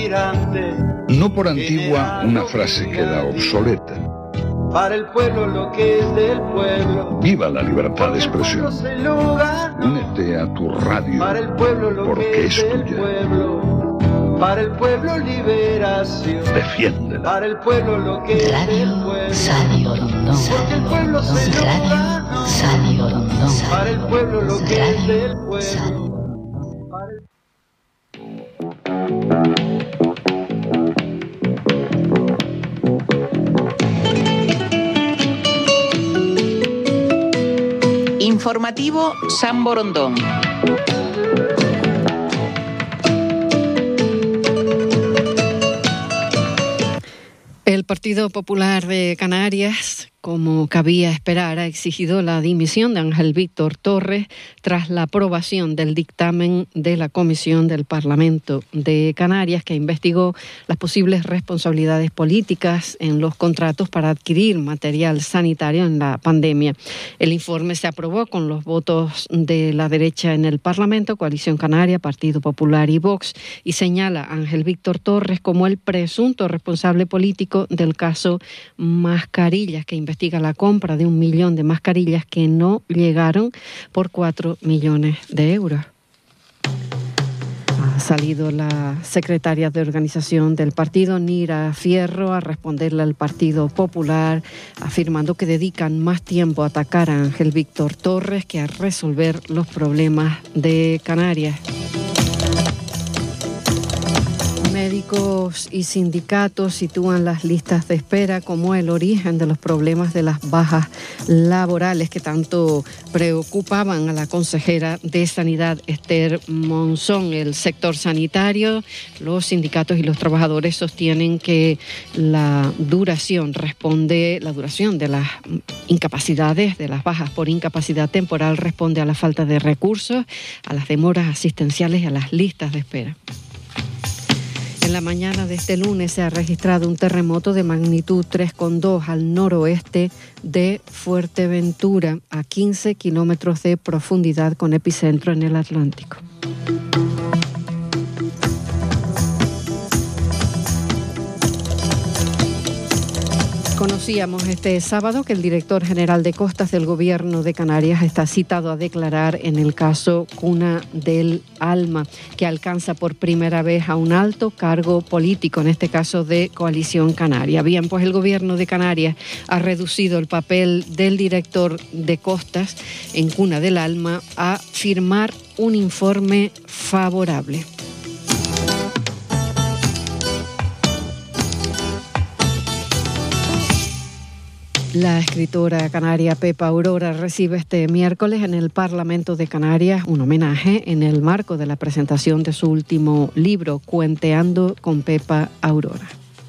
aspirante. No por antigua, una frase queda obsoleta. Para el pueblo lo que es del pueblo. Viva la libertad de expresión. Únete a tu radio, para el pueblo lo porque que es del tuya. Pueblo. Para el pueblo liberación. Defiéndela. Para el pueblo lo que es del pueblo. Radio Rondón. Porque el pueblo se lo ganó. Radio Rondón. Para el pueblo lo que es del pueblo. Informativo San Borondón. El Partido Popular de Canarias, como cabía esperar, ha exigido la dimisión de Ángel Víctor Torres tras la aprobación del dictamen de la Comisión del Parlamento de Canarias, que investigó las posibles responsabilidades políticas en los contratos para adquirir material sanitario en la pandemia. El informe se aprobó con los votos de la derecha en el Parlamento, Coalición Canaria, Partido Popular y Vox, y señala a Ángel Víctor Torres como el presunto responsable político del caso Mascarillas, que investiga la compra de 1 millón de mascarillas que no llegaron por 4 millones de euros. Ha salido la secretaria de organización del partido, Nira Fierro, a responderle al Partido Popular, afirmando que dedican más tiempo a atacar a Ángel Víctor Torres que a resolver los problemas de Canarias. Médicos y sindicatos sitúan las listas de espera como el origen de los problemas de las bajas laborales que tanto preocupaban a la consejera de Sanidad, Esther Monzón. El sector sanitario, los sindicatos y los trabajadores sostienen que la duración de las incapacidades, de las bajas por incapacidad temporal, responde a la falta de recursos, a las demoras asistenciales y a las listas de espera. En la mañana de este lunes se ha registrado un terremoto de magnitud 3,2 al noroeste de Fuerteventura, a 15 kilómetros de profundidad, con epicentro en el Atlántico. Conocíamos este sábado que el director general de Costas del Gobierno de Canarias está citado a declarar en el caso Cuna del Alma, que alcanza por primera vez a un alto cargo político, en este caso de Coalición Canaria. Bien, pues el Gobierno de Canarias ha reducido el papel del director de Costas en Cuna del Alma a firmar un informe favorable. La escritora canaria Pepa Aurora recibe este miércoles en el Parlamento de Canarias un homenaje en el marco de la presentación de su último libro, Cuenteando con Pepa Aurora.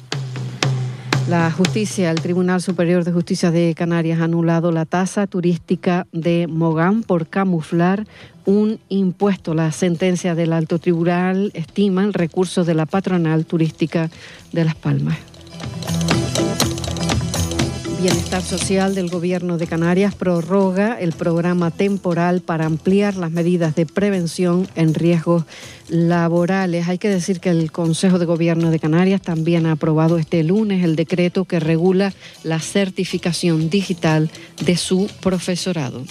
La justicia, el Tribunal Superior de Justicia de Canarias ha anulado la tasa turística de Mogán por camuflar un impuesto. La sentencia del Alto Tribunal estima el recurso de la patronal turística de Las Palmas. Bienestar Social del Gobierno de Canarias prorroga el programa temporal para ampliar las medidas de prevención en riesgos laborales. Hay que decir que el Consejo de Gobierno de Canarias también ha aprobado este lunes el decreto que regula la certificación digital de su profesorado.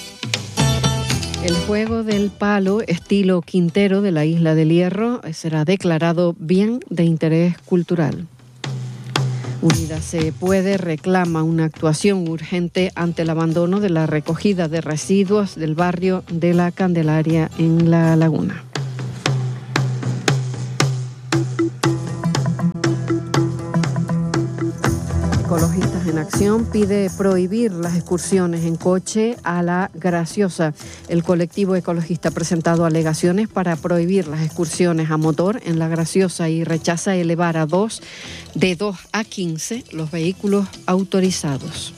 El juego del palo estilo Quintero de la Isla del Hierro será declarado bien de interés cultural. Unidas Se Puede reclama una actuación urgente ante el abandono de la recogida de residuos del barrio de La Candelaria en La Laguna. Ecologistas en Acción pide prohibir las excursiones en coche a La Graciosa. El colectivo ecologista ha presentado alegaciones para prohibir las excursiones a motor en La Graciosa y rechaza elevar de 2 a 15 los vehículos autorizados.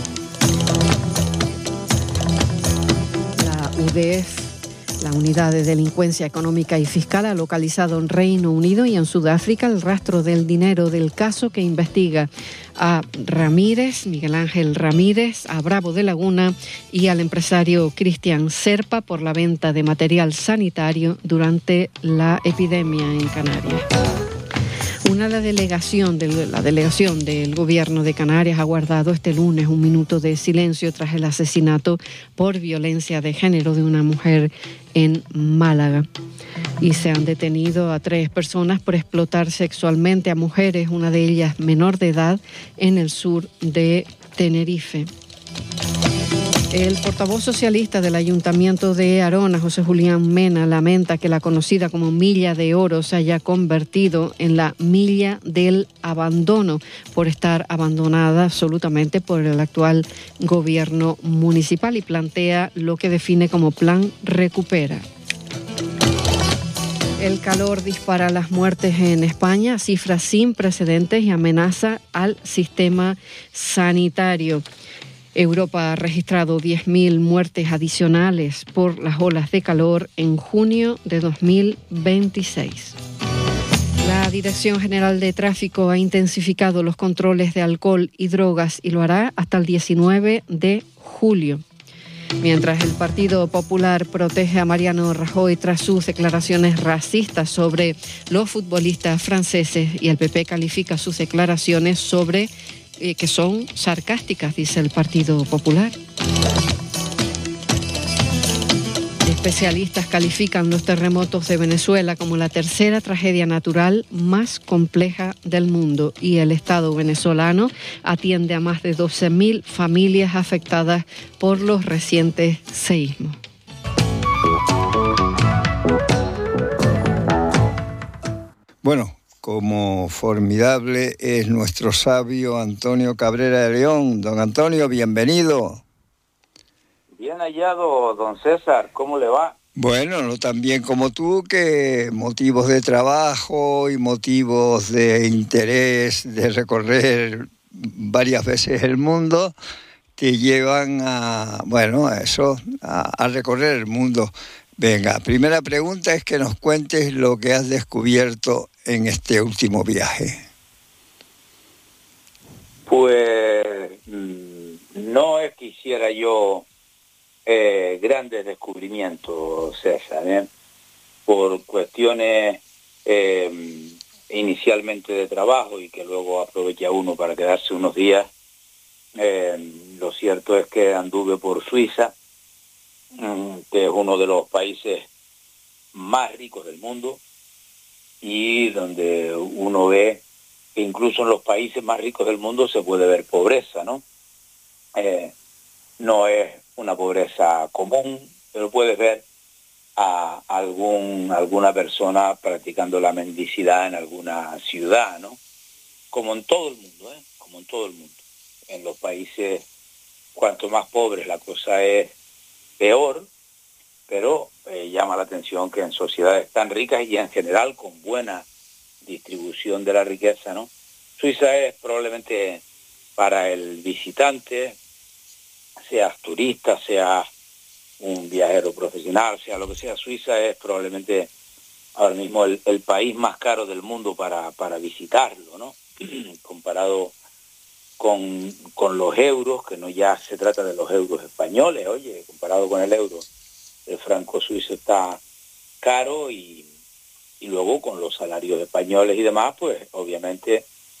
La UDF, la Unidad de Delincuencia Económica y Fiscal, ha localizado en Reino Unido y en Sudáfrica el rastro del dinero del caso que investiga a Ramírez, Miguel Ángel Ramírez, a Bravo de Laguna y al empresario Cristian Serpa por la venta de material sanitario durante la epidemia en Canarias. La delegación del gobierno de Canarias ha guardado este lunes un minuto de silencio tras el asesinato por violencia de género de una mujer en Málaga. Y se han detenido a 3 personas por explotar sexualmente a mujeres, una de ellas menor de edad, en el sur de Tenerife. El portavoz socialista del Ayuntamiento de Arona, José Julián Mena, lamenta que la conocida como Milla de Oro se haya convertido en la Milla del Abandono por estar abandonada absolutamente por el actual gobierno municipal, y plantea lo que define como Plan Recupera. El calor dispara las muertes en España, cifras sin precedentes, y amenaza al sistema sanitario. Europa ha registrado 10.000 muertes adicionales por las olas de calor en junio de 2026. La Dirección General de Tráfico ha intensificado los controles de alcohol y drogas y lo hará hasta el 19 de julio. Mientras el Partido Popular protege a Mariano Rajoy tras sus declaraciones racistas sobre los futbolistas franceses, y el PP califica sus declaraciones sobre que son sarcásticas, dice el Partido Popular. Especialistas califican los terremotos de Venezuela como la tercera tragedia natural más compleja del mundo, y el Estado venezolano atiende a más de 12.000 familias afectadas por los recientes seísmos. Bueno, como formidable es nuestro sabio Antonio Cabrera de León. Don Antonio, bienvenido. Bien hallado, don César, ¿cómo le va? Bueno, no tan bien como tú, que motivos de trabajo y motivos de interés de recorrer varias veces el mundo te llevan a recorrer el mundo. Venga, primera pregunta es que nos cuentes lo que has descubierto en este último viaje. Pues no es que hiciera yo grandes descubrimientos, César, por cuestiones inicialmente de trabajo y que luego aprovecha uno para quedarse unos días. Lo cierto es que anduve por Suiza, que es uno de los países más ricos del mundo, y donde uno ve que incluso en los países más ricos del mundo se puede ver pobreza, ¿no? No es una pobreza común, pero puedes ver a alguna persona practicando la mendicidad en alguna ciudad, ¿no? Como en todo el mundo, como en todo el mundo. En los países, cuanto más pobres la cosa es peor, pero llama la atención que en sociedades tan ricas y en general con buena distribución de la riqueza, ¿no? Suiza es probablemente para el visitante, seas turista, seas un viajero profesional, sea lo que sea, Suiza es probablemente ahora mismo el país más caro del mundo para visitarlo, ¿no? Comparado con los euros, que no ya se trata de los euros españoles, oye, comparado con el euro, el franco suizo está caro, y luego con los salarios españoles y demás, pues obviamente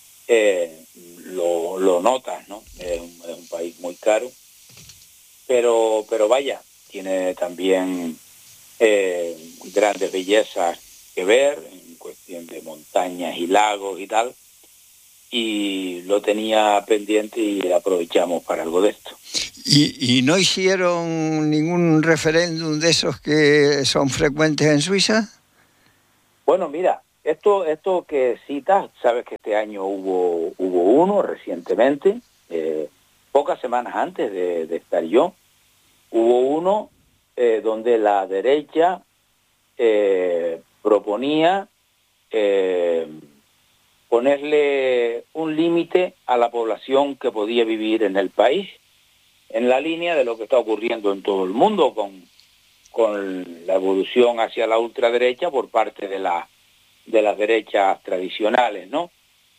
lo notas, ¿no? Es un país muy caro, pero vaya, tiene también grandes bellezas que ver en cuestión de montañas y lagos y tal, y lo tenía pendiente y aprovechamos para algo de esto. ¿Y no hicieron ningún referéndum de esos que son frecuentes en Suiza? Bueno, mira, esto que citas, sabes que este año hubo uno recientemente, pocas semanas antes de estar yo, hubo uno donde la derecha proponía ponerle un límite a la población que podía vivir en el país, en la línea de lo que está ocurriendo en todo el mundo con la evolución hacia la ultraderecha por parte de las derechas tradicionales, ¿no?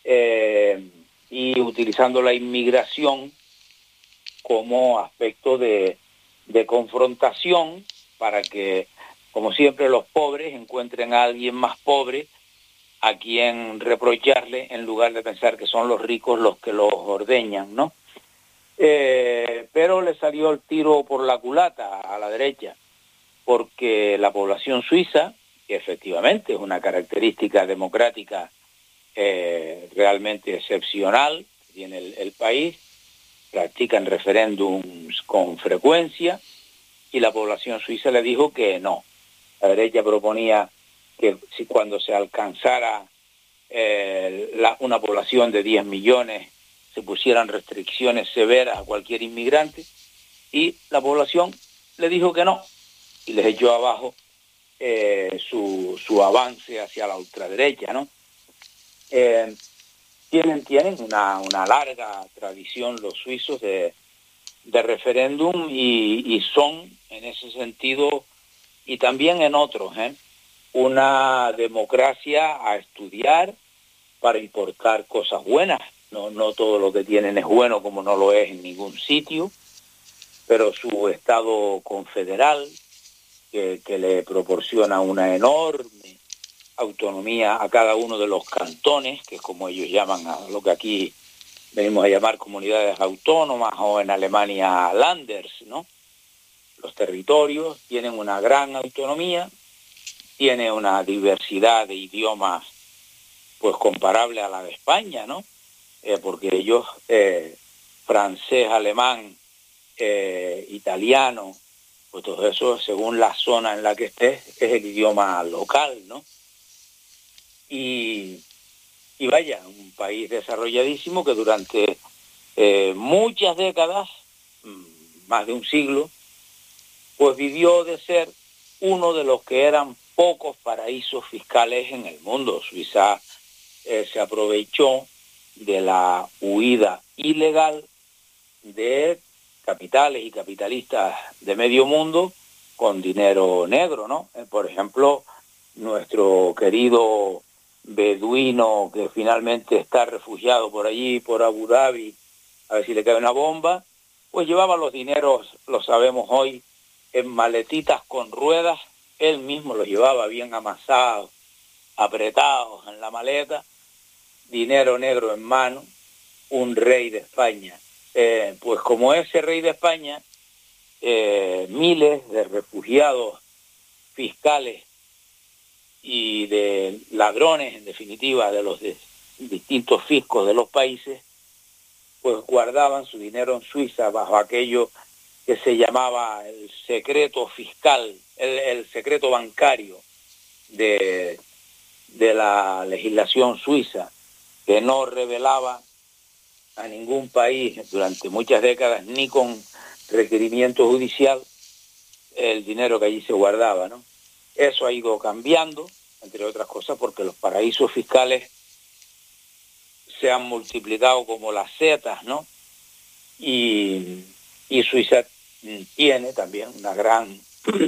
Y utilizando la inmigración como aspecto de confrontación para que, como siempre, los pobres encuentren a alguien más pobre a quién reprocharle en lugar de pensar que son los ricos los que los ordeñan, ¿no? Pero le salió el tiro por la culata a la derecha, porque la población suiza, que efectivamente es una característica democrática realmente excepcional que tiene el país, practican referéndums con frecuencia, y la población suiza le dijo que no. La derecha proponía que si cuando se alcanzara una población de 10 millones se pusieran restricciones severas a cualquier inmigrante, y la población le dijo que no, y les echó abajo su avance hacia la ultraderecha, ¿no? Tienen una larga tradición los suizos de referéndum y son, en ese sentido, y también en otros, una democracia a estudiar para importar cosas buenas. No todo lo que tienen es bueno, como no lo es en ningún sitio, pero su Estado confederal, que le proporciona una enorme autonomía a cada uno de los cantones, que es como ellos llaman a lo que aquí venimos a llamar comunidades autónomas, o en Alemania Landers, ¿no? Los territorios tienen una gran autonomía, tiene una diversidad de idiomas pues comparable a la de España, ¿no? Porque ellos, francés, alemán, italiano, pues todo eso, según la zona en la que estés, es el idioma local, ¿no? Y vaya, un país desarrolladísimo que durante muchas décadas, más de un siglo, pues vivió de ser uno de los que eran pocos paraísos fiscales en el mundo. Suiza se aprovechó de la huida ilegal de capitales y capitalistas de medio mundo con dinero negro, ¿no? Por ejemplo, nuestro querido beduino que finalmente está refugiado por allí, por Abu Dhabi, a ver si le cae una bomba, pues llevaba los dineros, lo sabemos hoy, en maletitas con ruedas. Él mismo los llevaba bien amasados, apretados en la maleta, dinero negro en mano, un rey de España. Pues como ese rey de España, miles de refugiados fiscales y de ladrones, en definitiva, de los distintos fiscos de los países, pues guardaban su dinero en Suiza bajo aquello que se llamaba el secreto fiscal, el secreto bancario de la legislación suiza, que no revelaba a ningún país durante muchas décadas, ni con requerimiento judicial, el dinero que allí se guardaba, ¿no? Eso ha ido cambiando, entre otras cosas, porque los paraísos fiscales se han multiplicado como las setas, ¿no? Y Suiza tiene también una gran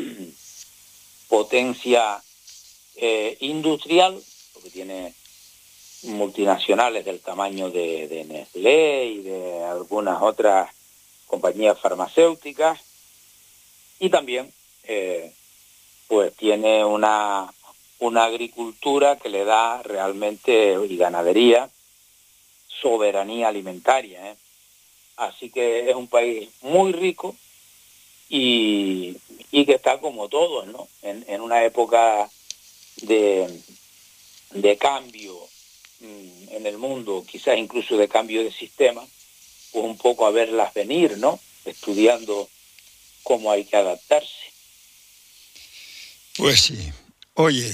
potencia industrial, porque tiene multinacionales del tamaño de Nestlé y de algunas otras compañías farmacéuticas, y también pues tiene una agricultura que le da realmente, y ganadería, soberanía alimentaria, Así que es un país muy rico y que está como todos, ¿no? En una época de cambio en el mundo, quizás incluso de cambio de sistema, pues un poco a verlas venir, ¿no? Estudiando cómo hay que adaptarse. Pues sí. Oye,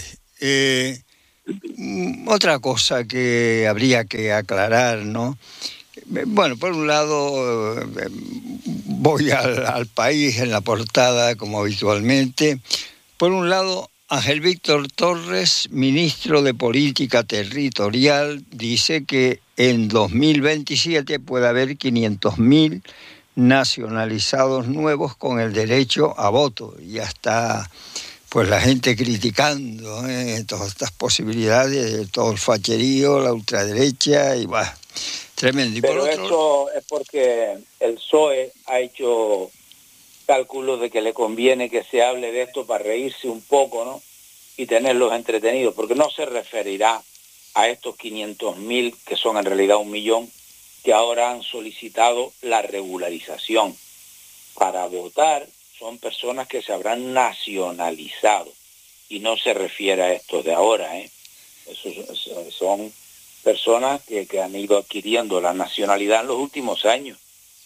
otra cosa que habría que aclarar, ¿no? Bueno, por un lado, voy al país en la portada, como habitualmente. Por un lado, Ángel Víctor Torres, ministro de Política Territorial, dice que en 2027 puede haber 500.000 nacionalizados nuevos con el derecho a voto. Y ya está pues la gente criticando todas estas posibilidades, todo el facherío, la ultraderecha, y bueno, tremendo. Y pero por eso es porque el PSOE ha hecho cálculos de que le conviene que se hable de esto para reírse un poco, ¿no? Y tenerlos entretenidos, porque no se referirá a estos 500.000, que son en realidad 1 millón, que ahora han solicitado la regularización. Para votar son personas que se habrán nacionalizado, y no se refiere a estos de ahora, ¿eh? Son personas que han ido adquiriendo la nacionalidad en los últimos años,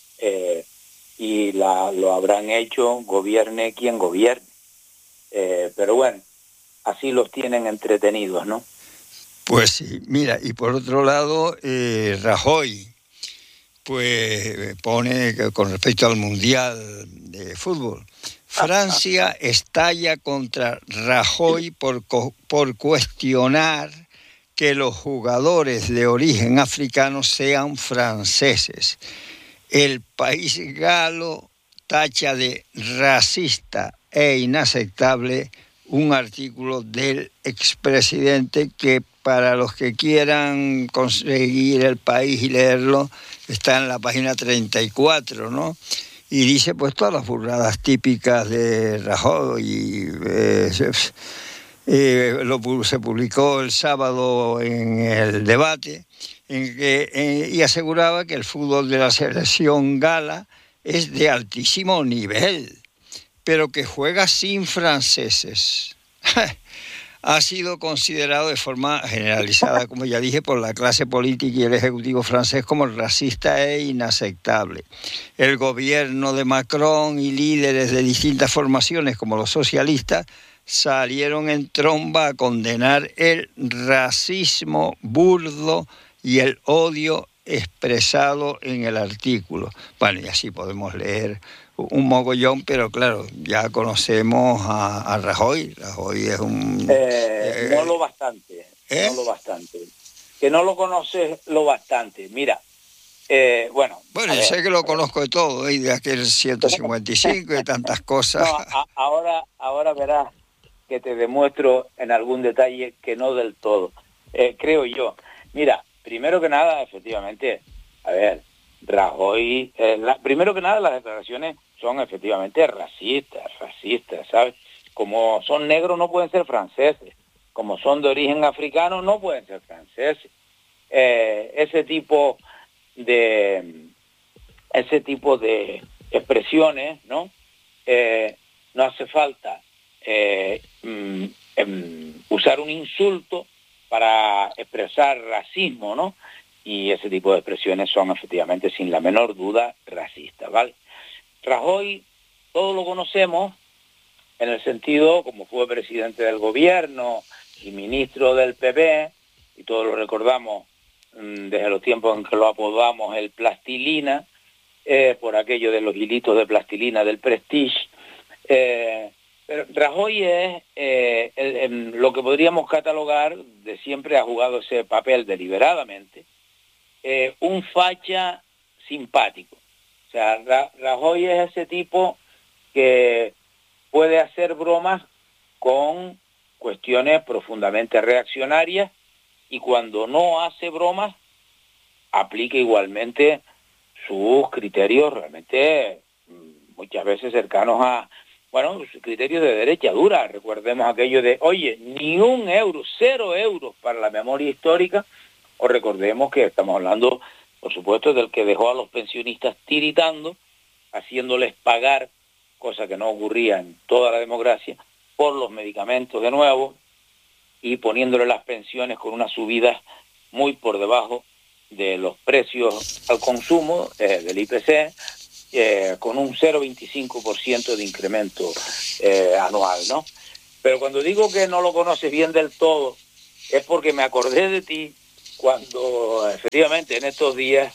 y lo habrán hecho gobierne quien gobierne. Pero bueno, así los tienen entretenidos, ¿no? Pues sí, mira, y por otro lado, Rajoy, pues pone que con respecto al Mundial de Fútbol, Francia estalla contra Rajoy por cuestionar que los jugadores de origen africano sean franceses. El país galo tacha de racista e inaceptable un artículo del expresidente que, para los que quieran conseguir El País y leerlo, está en la página 34, ¿no? Y dice pues todas las burradas típicas de Rajoy. Se publicó el sábado en El Debate, y aseguraba que el fútbol de la selección gala es de altísimo nivel, pero que juega sin franceses. Ha sido considerado de forma generalizada, como ya dije, por la clase política y el ejecutivo francés como racista e inaceptable. El gobierno de Macron y líderes de distintas formaciones, como los socialistas, salieron en tromba a condenar el racismo burdo y el odio expresado en el artículo. Bueno, y así podemos leer un mogollón, pero claro, ya conocemos a Rajoy. Rajoy es un... no lo bastante, no lo bastante. Que no lo conoces lo bastante. Mira, bueno, yo sé que lo conozco de todo, y de aquel 155 y de tantas cosas. No, ahora verás que te demuestro en algún detalle que no del todo, creo yo. Mira, primero que nada, efectivamente, a ver, Rajoy, primero que nada las declaraciones son efectivamente racistas, ¿sabes? Como son negros no pueden ser franceses, como son de origen africano no pueden ser franceses. Ese tipo de expresiones, ¿no? No hace falta usar un insulto para expresar racismo, ¿no? Y ese tipo de expresiones son efectivamente, sin la menor duda, racistas, ¿vale? Rajoy, todos lo conocemos en el sentido como fue presidente del gobierno y ministro del PP, y todos lo recordamos desde los tiempos en que lo apodamos el Plastilina, por aquello de los hilitos de plastilina del Prestige. Pero Rajoy es lo que podríamos catalogar, de siempre ha jugado ese papel deliberadamente, un facha simpático. O sea, Rajoy es ese tipo que puede hacer bromas con cuestiones profundamente reaccionarias, y cuando no hace bromas, aplica igualmente sus criterios realmente muchas veces cercanos a, bueno, criterios de derecha dura. Recordemos aquello de, oye, ni 1 euro, 0 euros para la memoria histórica, o recordemos que estamos hablando, por supuesto, del que dejó a los pensionistas tiritando, haciéndoles pagar, cosa que no ocurría en toda la democracia, por los medicamentos de nuevo, y poniéndole las pensiones con unas subidas muy por debajo de los precios al consumo del IPC, con un 0,25% de incremento anual, ¿no? Pero cuando digo que no lo conoces bien del todo, es porque me acordé de ti cuando efectivamente en estos días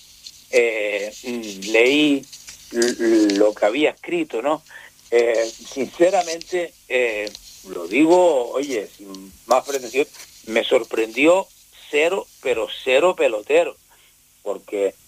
leí lo que había escrito, ¿no? Sinceramente, lo digo, oye, sin más pretensión, me sorprendió cero, pero cero pelotero, porque